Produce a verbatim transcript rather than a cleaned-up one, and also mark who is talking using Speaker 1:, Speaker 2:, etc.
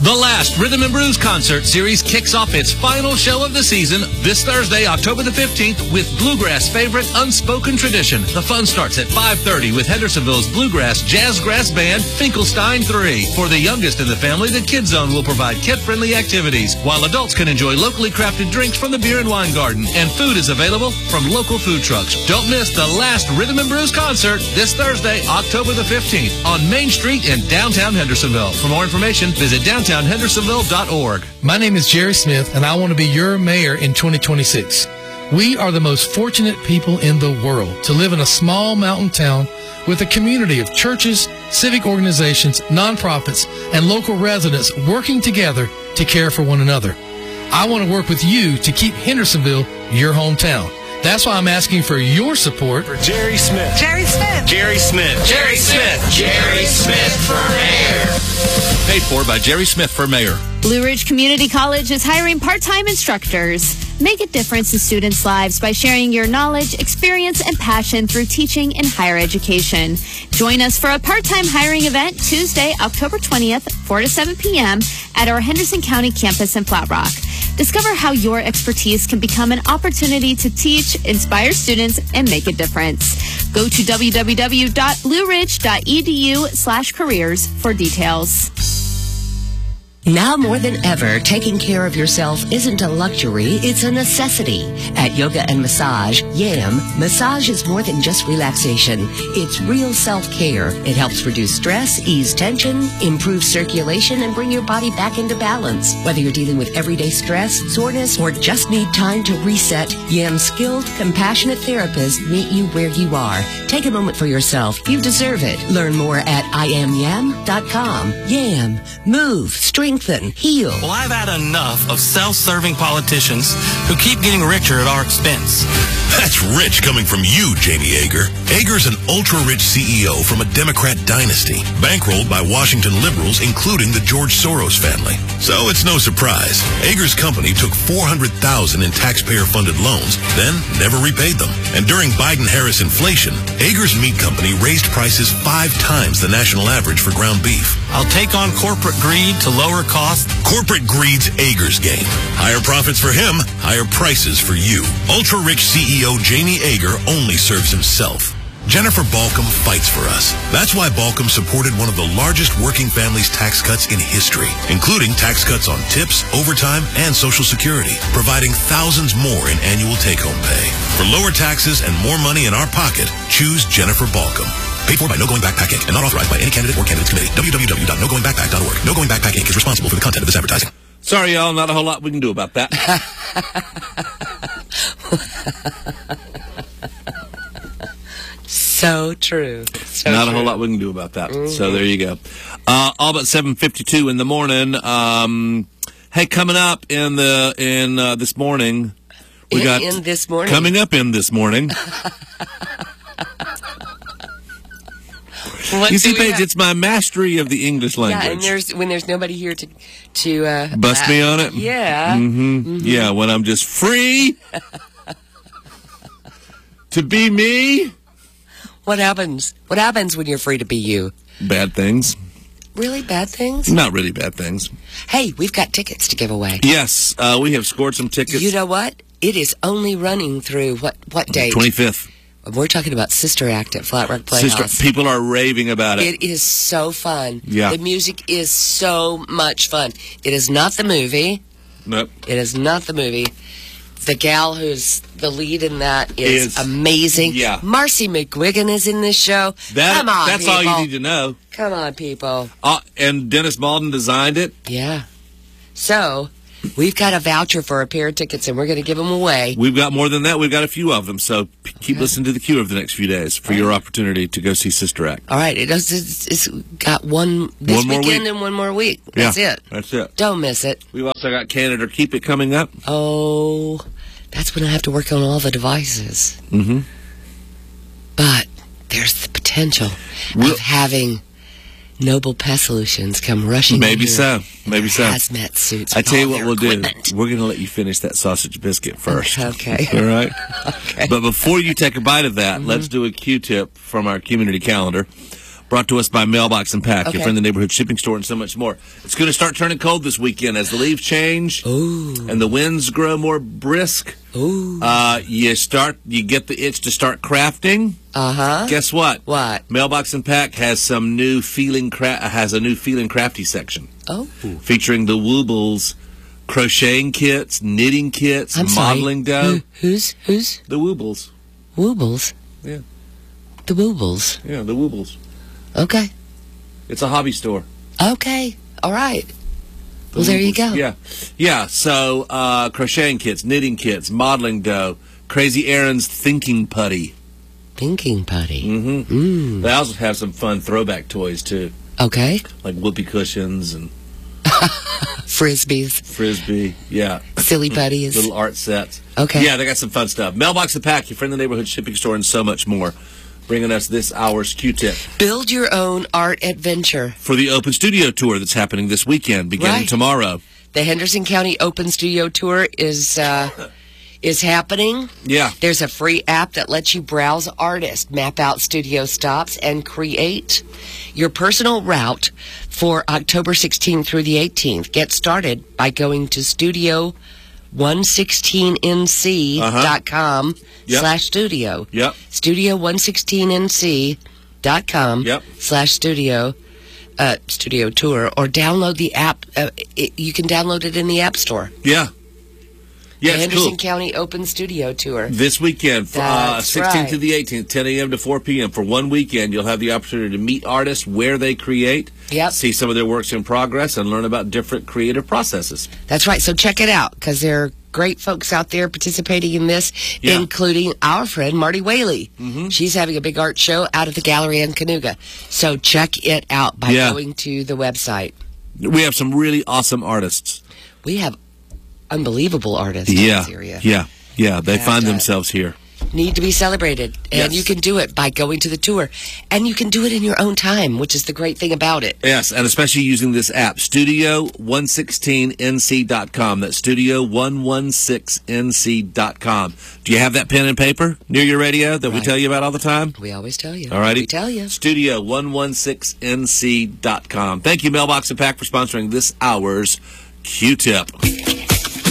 Speaker 1: The last Rhythm and Blues concert series kicks off its final show of the season this Thursday, October the fifteenth, with Bluegrass favorite Unspoken Tradition. The fun starts at five thirty with Hendersonville's Bluegrass Jazzgrass Band, Finkelstein three. For the youngest in the family, the Kids Zone will provide kid-friendly activities, while adults can enjoy locally crafted drinks from the Beer and Wine Garden, and food is available from local food trucks. Don't miss the last Rhythm and Blues concert this Thursday, October the fifteenth, on Main Street in downtown Hendersonville. For more information, visit downtown hendersonville dot org.
Speaker 2: My name is Jerry Smith, and I want to be your mayor in twenty twenty-six. We are the most fortunate people in the world to live in a small mountain town with a community of churches, civic organizations, nonprofits, and local residents working together to care for one another. I want to work with you to keep Hendersonville your hometown. That's why I'm asking for your support
Speaker 3: for Jerry Smith.
Speaker 4: Jerry Smith.
Speaker 3: Jerry Smith.
Speaker 5: Jerry Smith. Jerry Smith for mayor.
Speaker 1: Paid for by Jerry Smith for mayor.
Speaker 6: Blue Ridge Community College is hiring part-time instructors. Make a difference in students' lives by sharing your knowledge, experience, and passion through teaching in higher education. Join us for a part-time hiring event Tuesday, October twentieth, four to seven p.m. at our Henderson County campus in Flat Rock. Discover how your expertise can become an opportunity to teach, inspire students, and make a difference. Go to w w w dot blue ridge dot e d u slash careers for details.
Speaker 7: Now more than ever, taking care of yourself isn't a luxury, it's a necessity. At Yoga and Massage, YAM, massage is more than just relaxation. It's real self-care. It helps reduce stress, ease tension, improve circulation, and bring your body back into balance. Whether you're dealing with everyday stress, soreness, or just need time to reset, YAM's skilled, compassionate therapists meet you where you are. Take a moment for yourself. You deserve it. Learn more at i am yam dot com. YAM. Move. Strength. Heal.
Speaker 8: Well, I've had enough of self-serving politicians who keep getting richer at our expense.
Speaker 9: That's rich coming from you, Jamie Ager. Ager's an ultra-rich C E O from a Democrat dynasty, bankrolled by Washington liberals, including the George Soros family. So it's no surprise. Ager's company took four hundred thousand dollars in taxpayer-funded loans, then never repaid them. And during Biden-Harris inflation, Ager's meat company raised prices five times the national average for ground beef.
Speaker 8: I'll take on corporate greed to lower cost.
Speaker 9: Corporate greed's Ager's game. Higher profits for him, higher prices for you. Ultra-rich C E O Jamie Ager only serves himself. Jennifer Balcom fights for us. That's why Balcom supported one of the largest working families tax cuts in history, including tax cuts on tips, overtime, and Social Security, providing thousands more in annual take-home pay. For lower taxes and more money in our pocket, choose Jennifer Balcom. Paid for by No Going Back Pack Incorporated and not authorized by any candidate or candidates committee. w w w dot no going back pack dot org. No Going Back Pack Incorporated is responsible for the content of this advertising.
Speaker 1: Sorry, y'all, not a whole lot we can do about that.
Speaker 7: So true. So
Speaker 1: not
Speaker 7: true.
Speaker 1: a whole lot we can do about that. Mm-hmm. So there you go. Uh, all but seven fifty-two in the morning. Um, hey, coming up in the in uh, this morning, we
Speaker 7: in,
Speaker 1: got
Speaker 7: in this morning
Speaker 1: coming up in this morning.
Speaker 7: What
Speaker 1: you see,
Speaker 7: do we
Speaker 1: Paige,
Speaker 7: have?
Speaker 1: it's my mastery of the English language.
Speaker 7: Yeah, and there's when there's nobody here to to uh,
Speaker 1: bust
Speaker 7: uh,
Speaker 1: me on it.
Speaker 7: Yeah,
Speaker 1: mm-hmm. Mm-hmm. Yeah, when I'm just free to be me.
Speaker 7: What happens? What happens when you're free to be you?
Speaker 1: Bad things.
Speaker 7: Really bad things?
Speaker 1: Not really bad things.
Speaker 7: Hey, we've got tickets to give away.
Speaker 1: Yes, uh, we have scored some tickets.
Speaker 7: You know what? It is only running through what what date?
Speaker 1: twenty-fifth.
Speaker 7: We're talking about Sister Act at Flat Rock Playhouse.
Speaker 1: Sister, people are raving about it.
Speaker 7: It is so fun.
Speaker 1: Yeah.
Speaker 7: The music is so much fun. It is not the movie.
Speaker 1: Nope.
Speaker 7: It is not the movie. The gal who's the lead in that is,
Speaker 1: is
Speaker 7: amazing.
Speaker 1: Yeah.
Speaker 7: Marcy McGuigan is in this show.
Speaker 1: That,
Speaker 7: Come on,
Speaker 1: That's
Speaker 7: people.
Speaker 1: all you need to know.
Speaker 7: Come on, people.
Speaker 1: Uh, and Dennis Malden designed it.
Speaker 7: Yeah. So, we've got a voucher for a pair of tickets, and we're going to give them away.
Speaker 1: We've got more than that. We've got a few of them. So p- keep
Speaker 7: Okay.
Speaker 1: listening to the queue over the next few days for your opportunity to go see Sister Act.
Speaker 7: All right. It does, it's, it's got one this
Speaker 1: One more
Speaker 7: weekend
Speaker 1: week.
Speaker 7: and one more week. That's
Speaker 1: yeah,
Speaker 7: it.
Speaker 1: That's it.
Speaker 7: Don't miss it.
Speaker 1: We've also got Canada Keep It coming up.
Speaker 7: Oh, that's when I have to work on all the devices.
Speaker 1: Mm-hmm.
Speaker 7: But there's the potential
Speaker 1: We'll-
Speaker 7: of having Noble Pest Solutions come rushing
Speaker 1: Maybe
Speaker 7: in here
Speaker 1: so. Maybe
Speaker 7: in
Speaker 1: so.
Speaker 7: hazmat suits.
Speaker 1: I
Speaker 7: with
Speaker 1: tell you
Speaker 7: all
Speaker 1: what
Speaker 7: their
Speaker 1: we'll
Speaker 7: equipment.
Speaker 1: do. We're going to let you finish that sausage biscuit first.
Speaker 7: Okay.
Speaker 1: All right?
Speaker 7: Okay.
Speaker 1: But before you take a bite of that,
Speaker 7: Mm-hmm.
Speaker 1: let's do a Q-tip from our community calendar. brought to us by Mailbox and Pack,
Speaker 7: Okay.
Speaker 1: your friendly neighborhood shipping store, and so much more. It's going to start turning cold this weekend as the leaves change
Speaker 7: Ooh.
Speaker 1: and the winds grow more brisk.
Speaker 7: Ooh.
Speaker 1: Uh, you start, you get the itch to start crafting.
Speaker 7: Uh-huh.
Speaker 1: Guess what?
Speaker 7: What?
Speaker 1: Mailbox and Pack has some new feeling cra- has a new feeling crafty section.
Speaker 7: Oh.
Speaker 1: Featuring the Woobles crocheting kits, knitting kits,
Speaker 7: I'm sorry.
Speaker 1: modeling dough.
Speaker 7: Who, who's who's
Speaker 1: The Woobles.
Speaker 7: Woobles?
Speaker 1: Yeah.
Speaker 7: The Woobles.
Speaker 1: Yeah, the Woobles.
Speaker 7: Okay.
Speaker 1: It's a hobby store.
Speaker 7: Okay. All right. Well, there you go.
Speaker 1: Yeah. Yeah, so uh, crocheting kits, knitting kits, modeling dough, Crazy Aaron's thinking putty.
Speaker 7: Thinking putty.
Speaker 1: Mm-hmm.
Speaker 7: Mm.
Speaker 1: They also have some fun throwback toys, too.
Speaker 7: Okay.
Speaker 1: Like whoopee cushions and
Speaker 7: Frisbees.
Speaker 1: Frisbee. Yeah.
Speaker 7: Silly putties.
Speaker 1: Little art sets.
Speaker 7: Okay.
Speaker 1: Yeah, they got some fun stuff. Mailbox and Pack, your friendly neighborhood shipping store, and so much more. Bringing us this hour's Q-tip.
Speaker 7: Build your own art adventure.
Speaker 1: For the Open Studio Tour that's happening this weekend, beginning
Speaker 7: Right.
Speaker 1: tomorrow.
Speaker 7: The Henderson County Open Studio Tour is uh, is happening.
Speaker 1: Yeah.
Speaker 7: There's a free app that lets you browse artists, map out studio stops, and create your personal route for October sixteenth through the eighteenth. Get started by going to studio one sixteen N C dot com
Speaker 1: Uh-huh. Yep.
Speaker 7: slash studio.
Speaker 1: Yep.
Speaker 7: studio one sixteen N C dot com
Speaker 1: Yep.
Speaker 7: slash studio. Uh, studio tour, or download the app. Uh, it, you can download it in the App Store.
Speaker 1: Yeah. Yeah,
Speaker 7: the
Speaker 1: it's
Speaker 7: Henderson
Speaker 1: cool.
Speaker 7: County Open Studio Tour.
Speaker 1: This weekend, for, uh,
Speaker 7: That's
Speaker 1: sixteenth
Speaker 7: right.
Speaker 1: to the eighteenth, ten a.m. to four p.m. For one weekend, you'll have the opportunity to meet artists where they create,
Speaker 7: Yep.
Speaker 1: see some of their works in progress, and learn about different creative processes.
Speaker 7: That's right. So check it out, because there are great folks out there participating in this,
Speaker 1: Yeah.
Speaker 7: including our friend Marty Whaley.
Speaker 1: Mhm.
Speaker 7: She's having a big art show out at the gallery in Canuga. So check it out by
Speaker 1: Yeah.
Speaker 7: going to the website.
Speaker 1: We have some really awesome artists.
Speaker 7: We have unbelievable artists
Speaker 1: Yeah,
Speaker 7: in this area.
Speaker 1: yeah, yeah. They
Speaker 7: And,
Speaker 1: find
Speaker 7: uh,
Speaker 1: themselves here.
Speaker 7: Need to be celebrated. And
Speaker 1: Yes.
Speaker 7: you can do it by going to the tour. And you can do it in your own time, which is the great thing about it.
Speaker 1: Yes, and especially using this app, studio one sixteen N C dot com. That's studio one sixteen N C dot com. Do you have that pen and paper near your radio that we
Speaker 7: Right.
Speaker 1: tell you about all the time?
Speaker 7: We always tell you.
Speaker 1: All righty.
Speaker 7: We tell you.
Speaker 1: studio one sixteen N C dot com. Thank you, Mailbox and Pack, for sponsoring this hour's Q-Tip.